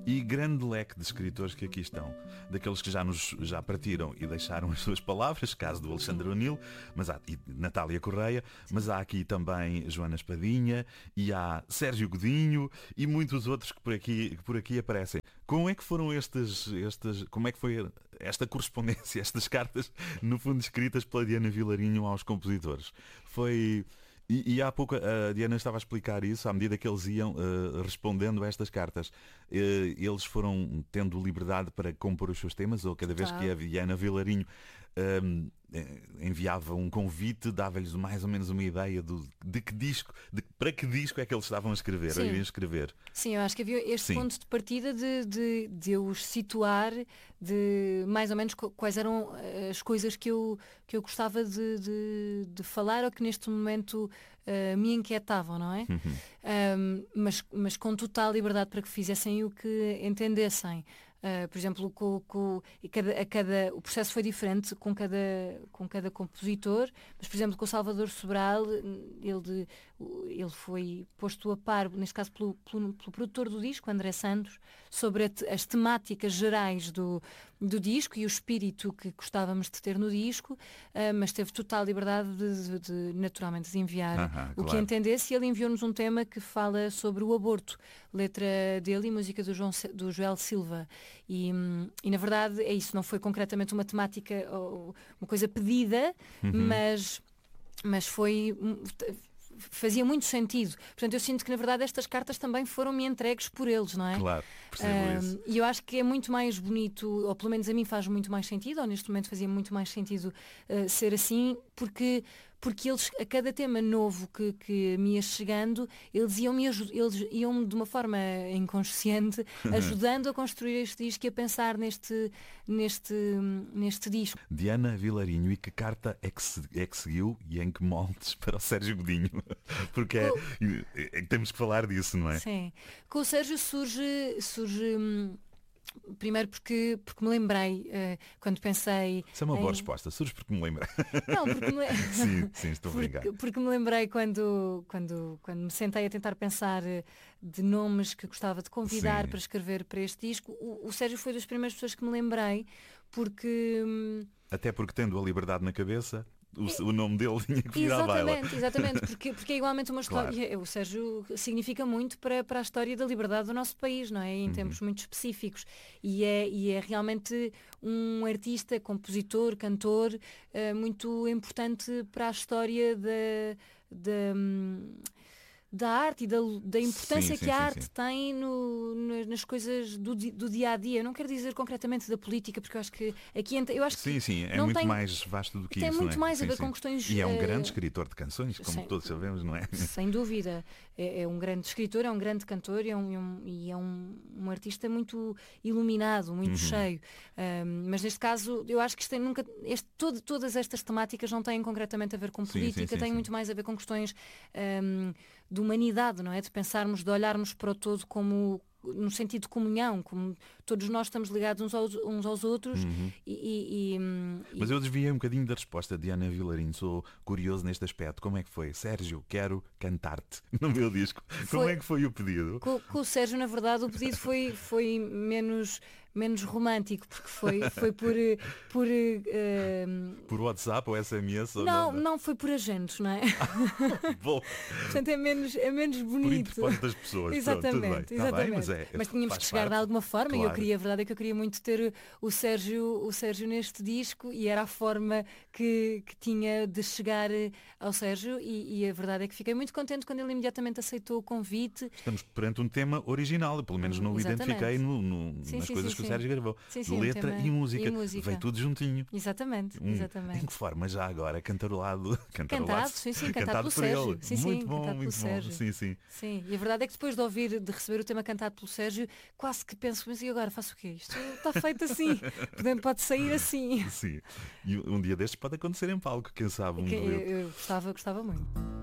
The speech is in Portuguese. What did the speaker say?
e grande leque de escritores que aqui estão. Daqueles que já partiram e deixaram as suas palavras, caso do Alexandre O'Neill, e Natália Correia, mas há aqui também Joana Espadinha e há Sérgio Godinho e muitos outros que por aqui aparecem. Como é que foram como é que foi esta correspondência, estas cartas, no fundo escritas pela Diana Vilarinho aos compositores? E há pouco a Diana estava a explicar isso, à medida que eles iam respondendo a estas cartas. Eles foram tendo liberdade para compor os seus temas, ou cada vez que a Diana Vilarinho enviava um convite, dava-lhes mais ou menos uma ideia para que disco é que eles estavam a escrever, ou iam escrever. Sim, eu acho que havia este ponto de partida de eu os situar, de mais ou menos quais eram as coisas que eu gostava de falar ou que neste momento me inquietavam, não é? Mas com total liberdade para que fizessem o que entendessem. Por exemplo, o processo foi diferente com cada compositor, mas por exemplo com o Salvador Sobral ele foi posto a par, neste caso pelo produtor do disco, André Santos, sobre as temáticas gerais do disco e o espírito que gostávamos de ter no disco, mas teve total liberdade de naturalmente de enviar o que entendesse, e ele enviou-nos um tema que fala sobre o aborto, letra dele e música do Joel Silva. E na verdade é isso, não foi concretamente uma temática ou uma coisa pedida, mas fazia muito sentido. Portanto, eu sinto que na verdade estas cartas também foram-me entregues por eles, não é? Claro, percebo isso. E eu acho que é muito mais bonito, ou pelo menos a mim faz muito mais sentido, ou neste momento fazia muito mais sentido ser assim, porque eles, a cada tema novo que me ia chegando, eles iam de uma forma inconsciente ajudando a construir este disco e a pensar neste disco. Diana Vilarinho, e que carta é que seguiu e em que moldes para o Sérgio Godinho? Porque temos que falar disso, não é? Sim. Com o Sérgio surge primeiro porque me lembrei, quando pensei... Isso é uma boa resposta, surge porque me lembrei. Não, porque me sim, estou a brincar. Porque me lembrei quando me sentei a tentar pensar de nomes que gostava de convidar para escrever para este disco. O Sérgio foi das primeiras pessoas que me lembrei, porque... Até porque tendo a liberdade na cabeça... O nome dele tinha que vir à baila. Exatamente, porque é igualmente uma história. Claro. O Sérgio significa muito para a história da liberdade do nosso país, não é? Em tempos muito específicos. E é realmente um artista, compositor, cantor muito importante para a história da arte e da importância que a arte tem nas coisas do dia a dia. Eu não quero dizer concretamente da política, porque eu acho que aqui eu acho que é muito mais vasto do que isso. Tem muito mais a ver com questões. E é um grande escritor de canções, como todos sabemos, não é? Sem dúvida. É um grande escritor, é um grande cantor e é um artista muito iluminado, muito cheio. Mas neste caso, eu acho que todas estas temáticas não têm concretamente a ver com política, têm muito mais a ver com questões de humanidade, não é? De pensarmos, de olharmos para o todo como no sentido de comunhão, como todos nós estamos ligados uns aos outros. Mas eu desviei um bocadinho da resposta de Diana Vilarinho. Sou curioso neste aspecto. Como é que foi? Sérgio, quero cantar-te no meu disco. Como é que foi o pedido? Com o Sérgio, na verdade, o pedido foi menos romântico, porque foi por WhatsApp ou SMS? Não, foi por agentes, não é? Bom. Portanto, é menos bonito. Por interpósito das pessoas. Exatamente, pronto, tudo bem. exatamente. Mas tínhamos que chegar de alguma forma, claro. E a verdade é que eu queria muito ter o Sérgio neste disco, e era a forma que tinha de chegar ao Sérgio, e a verdade é que fiquei muito contente quando ele imediatamente aceitou o convite. Estamos perante um tema original, pelo menos não o identifiquei nas coisas que o Sérgio gravou. Letra e música. Veio tudo juntinho. Exatamente. Em que forma já agora? Cantarolado cantado pelo Sérgio. Muito bom, cantado pelo Sérgio. Sim. E a verdade é que depois de receber o tema cantado pelo Sérgio, quase que penso, mas e agora faço o quê? Isto está feito assim. Pode sair assim. Sim. E um dia destes pode acontecer em palco, quem sabe. Eu gostava muito.